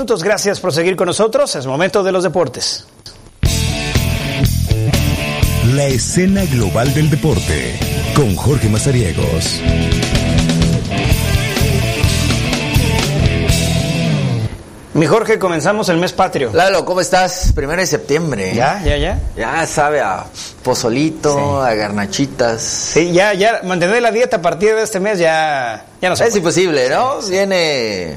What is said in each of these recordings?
minutos. Gracias por seguir con nosotros. Es momento de los deportes. La escena global del deporte con Jorge Mazariegos. Mi Jorge, comenzamos el mes patrio. Lalo, ¿cómo estás? 1 de septiembre. ¿Ya? Ya sabe a pozolito, sí, a garnachitas. Sí, ya mantener la dieta a partir de este mes ya no se Es puede. imposible, ¿no? Sí. Viene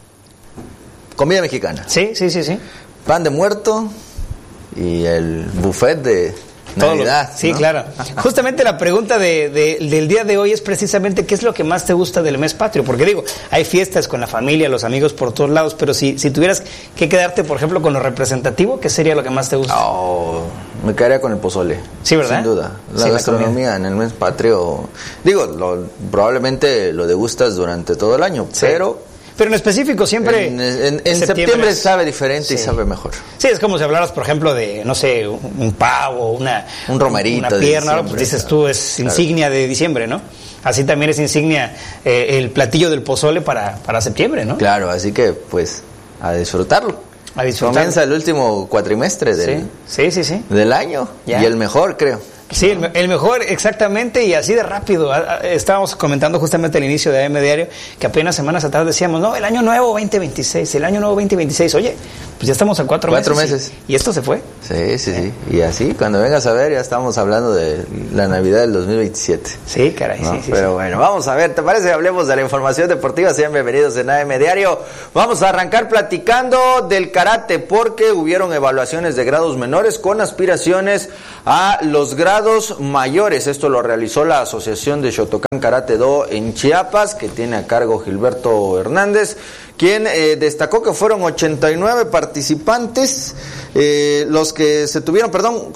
comida mexicana. Sí. Pan de muerto y el buffet de Navidad. Sí, ¿no? Claro. Justamente la pregunta del día de hoy es precisamente qué es lo que más te gusta del mes patrio, porque digo, hay fiestas con la familia, los amigos por todos lados, pero si tuvieras que quedarte, por ejemplo, con lo representativo, ¿qué sería lo que más te gusta? Me quedaría con el pozole. Sí, ¿verdad? Sin duda. La gastronomía en el mes patrio, probablemente lo degustas durante todo el año, sí, pero en específico siempre... En septiembre sabe diferente, sí, y sabe mejor. Sí, es como si hablaras, por ejemplo, de, no sé, un pavo, un romerito, una pierna, pues dices tú, es insignia de diciembre, ¿no? Así también es insignia el platillo del pozole para septiembre, ¿no? Claro, así que, pues, a disfrutarlo. Comienza el último cuatrimestre del año, ya. Y el mejor, creo. Sí, el mejor, exactamente, y así de rápido. Estábamos comentando justamente al inicio de AM Diario que apenas semanas atrás decíamos, no, el año nuevo 2026, Oye, pues ya estamos a 4 meses. ¿Y esto se fue? Sí. Y así, cuando vengas a ver, ya estamos hablando de la Navidad del 2027. Sí, caray, ¿no? Sí. Pero bueno, vamos a ver, ¿te parece que hablemos de la información deportiva? Sean bienvenidos en AM Diario. Vamos a arrancar platicando del karate, porque hubieron evaluaciones de grados menores con aspiraciones a los grados mayores. Esto lo realizó la Asociación de Shotokan Karate Do en Chiapas, que tiene a cargo Gilberto Hernández, quien destacó que fueron 89 participantes, los que se tuvieron,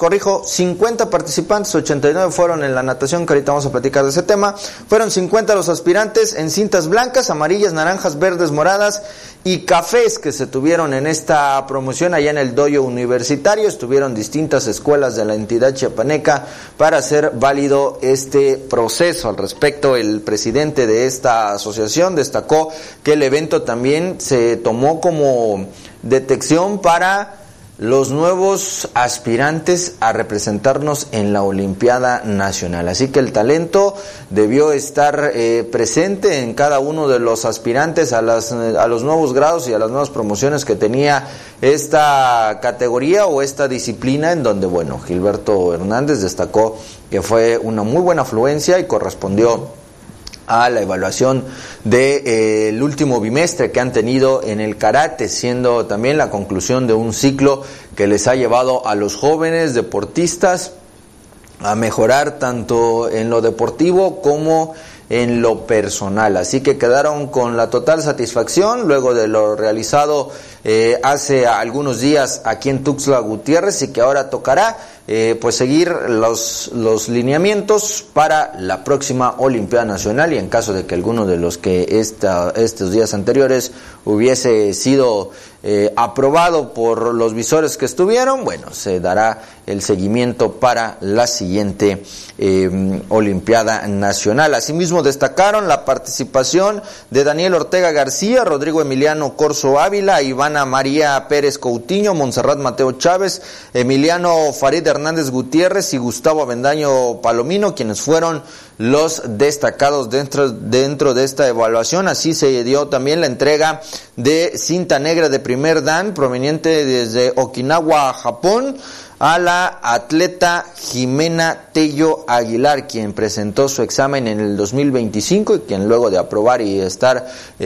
50 participantes, 89 fueron en la natación, que ahorita vamos a platicar de ese tema. Fueron 50 los aspirantes en cintas blancas, amarillas, naranjas, verdes, moradas y cafés que se tuvieron en esta promoción allá en el dojo universitario. Estuvieron distintas escuelas de la entidad chiapaneca para hacer válido este proceso. Al respecto, el presidente de esta asociación destacó que el evento también se tomó como detección para los nuevos aspirantes a representarnos en la Olimpiada Nacional. Así que el talento debió estar presente en cada uno de los aspirantes a los nuevos grados y a las nuevas promociones que tenía esta categoría o esta disciplina, en donde, Gilberto Hernández destacó que fue una muy buena afluencia y correspondió a la evaluación del último bimestre que han tenido en el karate, siendo también la conclusión de un ciclo que les ha llevado a los jóvenes deportistas a mejorar tanto en lo deportivo como en lo personal. Así que quedaron con la total satisfacción luego de lo realizado hace algunos días aquí en Tuxtla Gutiérrez, y que ahora tocará seguir los lineamientos para la próxima Olimpiada Nacional, y en caso de que alguno de los que estos días anteriores hubiese sido aprobado por los visores que estuvieron, se dará el seguimiento para la siguiente Olimpiada Nacional. Asimismo destacaron la participación de Daniel Ortega García, Rodrigo Emiliano Corso Ávila, Ivana María Pérez Coutinho, Montserrat Mateo Chávez, Emiliano Farid Hernández Gutiérrez y Gustavo Avendaño Palomino, quienes fueron los destacados dentro de esta evaluación. Así se dio también la entrega de cinta negra de primer dan proveniente desde Okinawa, Japón, a la atleta Jimena Tello Aguilar, quien presentó su examen en el 2025 y quien, luego de aprobar y estar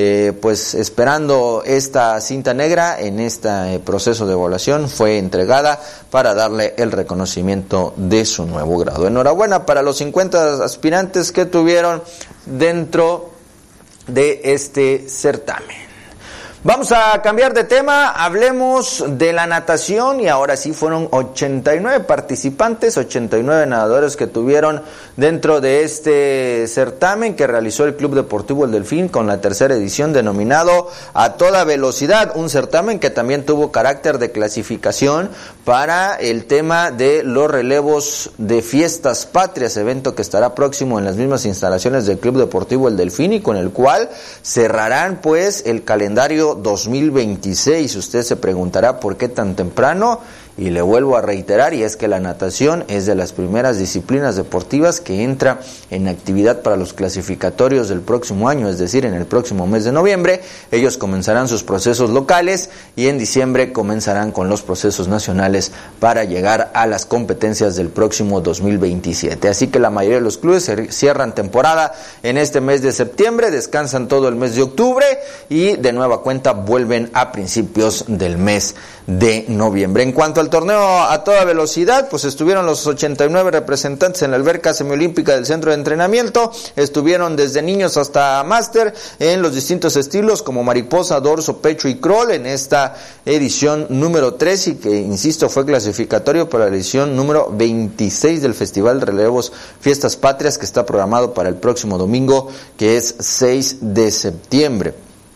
esperando esta cinta negra en este proceso de evaluación, fue entregada para darle el reconocimiento de su nuevo grado. Enhorabuena para los 50 aspirantes que tuvieron dentro de este certamen. Vamos a cambiar de tema, hablemos de la natación, y ahora sí fueron 89 participantes, 89 nadadores que tuvieron dentro de este certamen que realizó el Club Deportivo El Delfín con la tercera edición, denominado A Toda Velocidad, un certamen que también tuvo carácter de clasificación para el tema de los relevos de Fiestas Patrias, evento que estará próximo en las mismas instalaciones del Club Deportivo El Delfín y con el cual cerrarán el calendario 2026. Usted se preguntará por qué tan temprano, y le vuelvo a reiterar, y es que la natación es de las primeras disciplinas deportivas que entra en actividad para los clasificatorios del próximo año, es decir, en el próximo mes de noviembre. Ellos comenzarán sus procesos locales y en diciembre comenzarán con los procesos nacionales para llegar a las competencias del próximo 2027. Así que la mayoría de los clubes cierran temporada en este mes de septiembre, descansan todo el mes de octubre y de nueva cuenta vuelven a principios del mes de noviembre. En cuanto al torneo a toda velocidad, pues estuvieron los 89 representantes en la alberca semiolímpica del centro de entrenamiento. Estuvieron desde niños hasta máster en los distintos estilos como mariposa, dorso, pecho y crawl en esta edición número 3, y que, insisto, fue clasificatorio para la edición número 26 del Festival de Relevos Fiestas Patrias, que está programado para el próximo domingo, que es 6 de septiembre.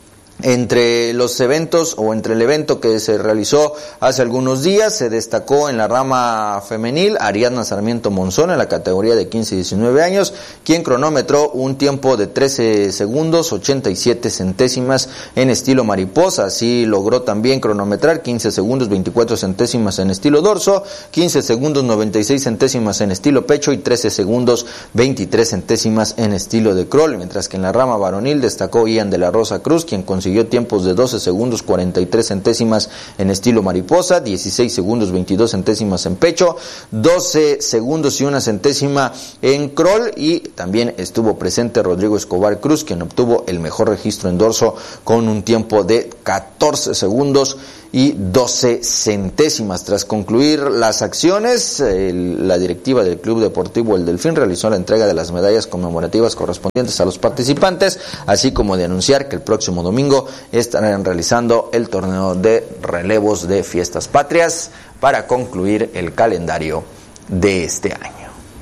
Entre los eventos, o entre el evento que se realizó hace algunos días, se destacó en la rama femenil Ariadna Sarmiento Monzón en la categoría de 15 y 19 años, quien cronometró un tiempo de 13 segundos 87 centésimas en estilo mariposa. Así logró también cronometrar 15 segundos 24 centésimas en estilo dorso, 15 segundos 96 centésimas en estilo pecho y 13 segundos 23 centésimas en estilo de crawl, mientras que en la rama varonil destacó Ian de la Rosa Cruz, quien consiguió tiempos de 12 segundos 43 centésimas en estilo mariposa, 16 segundos 22 centésimas en pecho, 12 segundos y una centésima en crawl, y también estuvo presente Rodrigo Escobar Cruz, quien obtuvo el mejor registro en dorso con un tiempo de 14 segundos y 12 centésimas. Tras concluir las acciones, la directiva del Club Deportivo El Delfín realizó la entrega de las medallas conmemorativas correspondientes a los participantes, así como de anunciar que el próximo domingo estarán realizando el torneo de relevos de Fiestas Patrias para concluir el calendario de este año.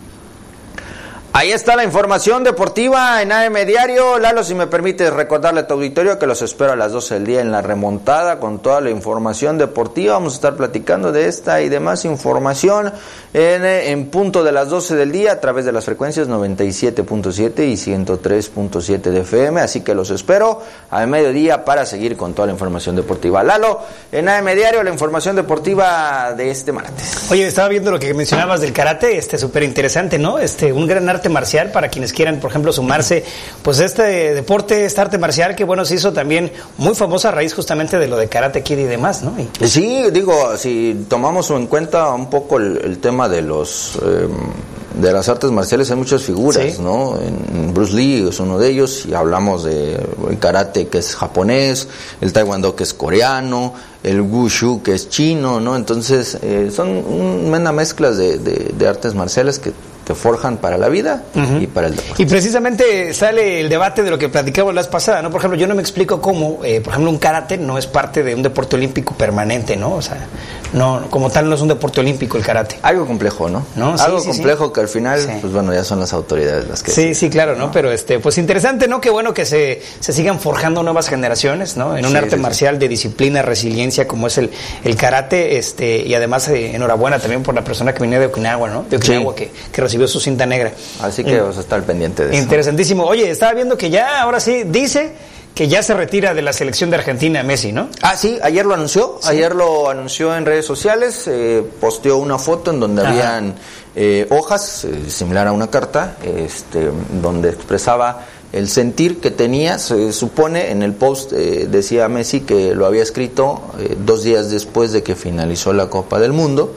Ahí está la información deportiva en AM Diario. Lalo, si me permites recordarle a tu auditorio que los espero a las 12 del día en La Remontada con toda la información deportiva. Vamos a estar platicando de esta y demás información en punto de las 12 del día a través de las frecuencias 97.7 y 103.7 de FM. Así que los espero a mediodía para seguir con toda la información deportiva. Lalo, en AM Diario, la información deportiva de este martes. Oye, estaba viendo lo que mencionabas del karate, súper interesante, ¿no? Un gran arte marcial para quienes quieran, por ejemplo, sumarse, pues este deporte, este arte marcial que, bueno, se hizo también muy famosa a raíz justamente de lo de Karate Kid y demás, ¿no? Sí, digo, si tomamos en cuenta un poco el tema de los de las artes marciales, hay muchas figuras, sí, ¿no? Bruce Lee es uno de ellos, y hablamos de el karate, que es japonés, el taekwondo, que es coreano, el wushu, que es chino, ¿no? Entonces son una mezcla de artes marciales que te forjan para la vida y para el deporte. Y precisamente sale el debate de lo que platicamos la vez pasada, ¿no? Por ejemplo, yo no me explico cómo, por ejemplo, un karate no es parte de un deporte olímpico permanente, ¿no? O sea, no, como tal no es un deporte olímpico el karate. Algo complejo, ¿no? Sí, algo complejo que al final, pues bueno, ya son las autoridades las que... Sí, claro, ¿no? Pero pues interesante, ¿no? Qué bueno que se sigan forjando nuevas generaciones, ¿no? En un arte marcial de disciplina, resiliencia, como es el karate, y además enhorabuena también por la persona que venía de Okinawa, ¿no? De Okinawa, que recibió su cinta negra. Así que vas a estar pendiente de eso. Interesantísimo. Oye, estaba viendo que ya, ahora sí, dice que ya se retira de la selección de Argentina Messi, ¿no? Ah, sí, ayer lo anunció. Sí. Ayer lo anunció en redes sociales, posteó una foto en donde habían hojas, similar a una carta, donde expresaba el sentir que tenía. Se supone, en el post decía Messi que lo había escrito 2 días después de que finalizó la Copa del Mundo.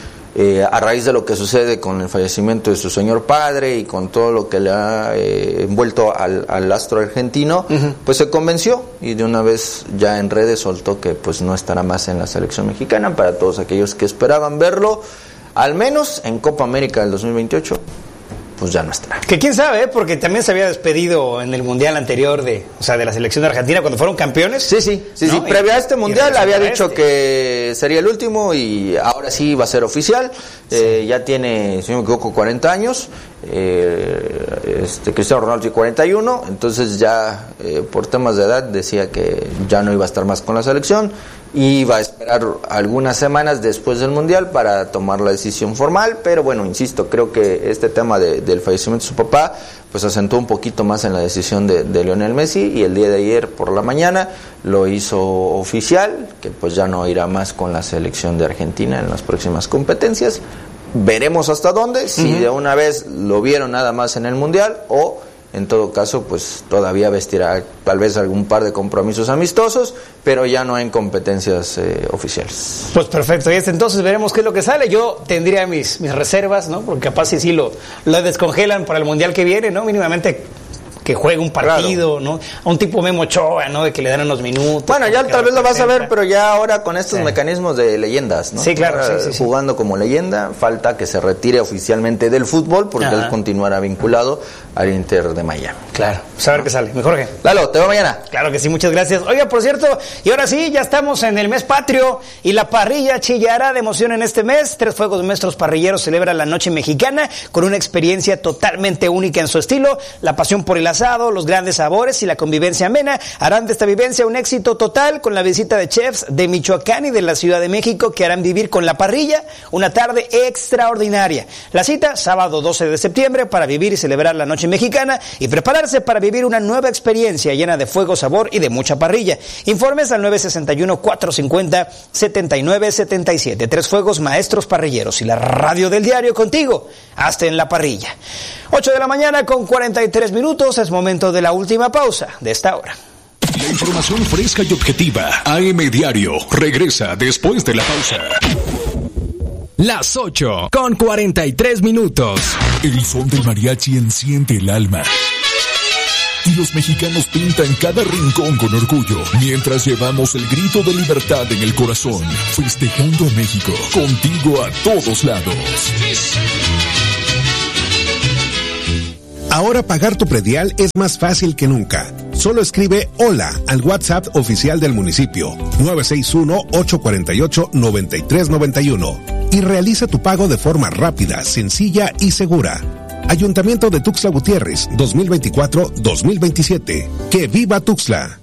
A raíz de lo que sucede con el fallecimiento de su señor padre y con todo lo que le ha envuelto al astro argentino, pues se convenció y de una vez ya en redes soltó que pues no estará más en la selección mexicana. Para todos aquellos que esperaban verlo, al menos en Copa América del 2028, pues ya no estará. Que quién sabe, porque también se había despedido en el mundial anterior de la selección de Argentina cuando fueron campeones. Sí. Previo a este mundial había dicho que sería el último y ahora sí va a ser oficial. Ya tiene, si no me equivoco, 40 años Cristiano Ronaldo tiene 41, entonces ya por temas de edad decía que ya no iba a estar más con la selección y iba a esperar algunas semanas después del Mundial para tomar la decisión formal, pero bueno, insisto, creo que este tema del fallecimiento de su papá pues asentó un poquito más en la decisión de Lionel Messi, y el día de ayer por la mañana lo hizo oficial, que pues ya no irá más con la selección de Argentina en las próximas competencias. Veremos hasta dónde, si de una vez lo vieron nada más en el Mundial, o en todo caso pues todavía vestirá tal vez algún par de compromisos amistosos, pero ya no en competencias oficiales. Pues perfecto, y entonces veremos qué es lo que sale. Yo tendría mis reservas, ¿no? Porque capaz si sí lo descongelan para el Mundial que viene, ¿no? Mínimamente que juegue un partido, claro, ¿no? A un tipo Memo Ochoa, ¿no? De que le dan unos minutos. Bueno, ya tal vez lo vas a ver, pero ya ahora con estos mecanismos de leyendas, ¿no? Sí, claro, sí. Jugando como leyenda, falta que se retire oficialmente del fútbol, porque él continuará vinculado al Inter de Miami. Claro, pues a ver qué sale. Mi Jorge. Lalo, te veo mañana. Claro que sí, muchas gracias. Oiga, por cierto, y ahora sí, ya estamos en el mes patrio y la parrilla chillará de emoción en este mes. 3 Fuegos Maestros Parrilleros celebra la noche mexicana con una experiencia totalmente única en su estilo. La pasión por el asado, los grandes sabores y la convivencia amena harán de esta vivencia un éxito total, con la visita de chefs de Michoacán y de la Ciudad de México que harán vivir con la parrilla una tarde extraordinaria. La cita, sábado 12 de septiembre, para vivir y celebrar la noche mexicana y prepararse para vivir una nueva experiencia llena de fuego, sabor y de mucha parrilla. Informes al 961-450-7977. 3 Fuegos Maestros Parrilleros y la radio del diario contigo hasta en la parrilla. 8 de la mañana con 43 minutos, es momento de la última pausa de esta hora. La información fresca y objetiva. AM Diario regresa después de la pausa. Las 8 con 43 minutos. El son del mariachi enciende el alma. Y los mexicanos pintan cada rincón con orgullo, mientras llevamos el grito de libertad en el corazón, festejando a México, contigo a todos lados. Ahora pagar tu predial es más fácil que nunca. Solo escribe hola al WhatsApp oficial del municipio 961-848-9391 y realiza tu pago de forma rápida, sencilla y segura. Ayuntamiento de Tuxtla Gutiérrez, 2024-2027. ¡Que viva Tuxtla!